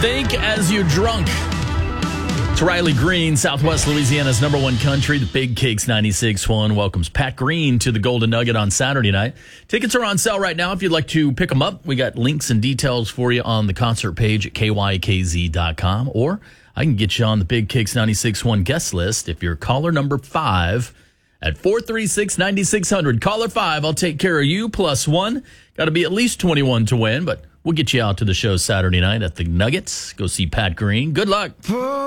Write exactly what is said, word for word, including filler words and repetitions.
Think as you drunk. It's Riley Green, Southwest Louisiana's number one country. The Big Cakes ninety-six point one welcomes Pat Green to the Golden Nugget on Saturday night. Tickets are on sale right now if you'd like to pick them up. We got links and details for you on the concert page at K Y K Z dot com. Or I can get you on the Big Cakes ninety-six point one guest list if you're caller number five at four three six, nine six zero zero. Caller five, I'll take care of you, plus one. Got to be at least twenty-one to win, but we'll get you out to the show Saturday night at the Nuggets. Go see Pat Green. Good luck.